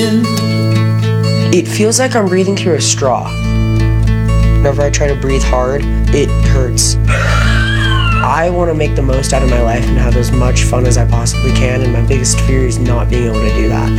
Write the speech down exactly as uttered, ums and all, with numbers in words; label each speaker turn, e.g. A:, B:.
A: It feels like I'm breathing through a straw. Whenever I try to breathe hard, it hurts. I want to make the most out of my life and have as much fun as I possibly can, and my biggest fear is not being able to do that.